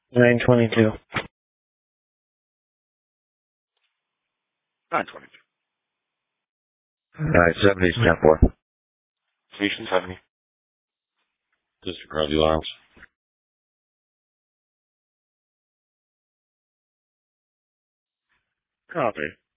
922. 922. Alright, 70's 10-4. Station 70. District Rowdy Lyles. Copy.